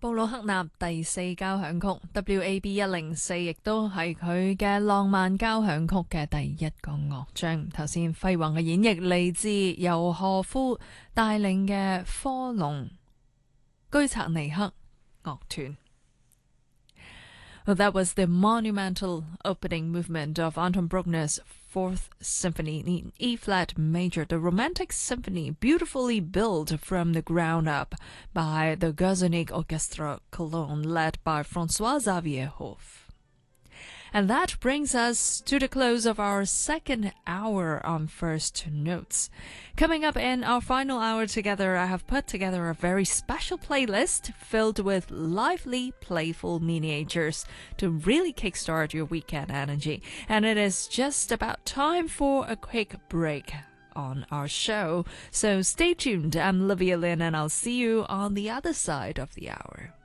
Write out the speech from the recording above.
布魯克納第四交響曲 WAB 104亦都係佢嘅浪漫交響曲嘅第一個樂章。頭先輝煌嘅演繹嚟自由何夫帶領嘅科隆居察尼克樂團。Well, that was the monumental opening movement of Anton Bruckner's Fourth Symphony in E-flat major, the Romantic Symphony, beautifully built from the ground up by the Guzernik Orchestra Cologne, led by François-Xavier Hoff. And that brings us to the close of our second hour on First Notes. Coming up in our final hour together, I have put together a very special playlist filled with lively, playful miniatures to really kickstart your weekend energy. And it is just about time for a quick break on our show. So stay tuned. I'm Livia Lynn, and I'll see you on the other side of the hour.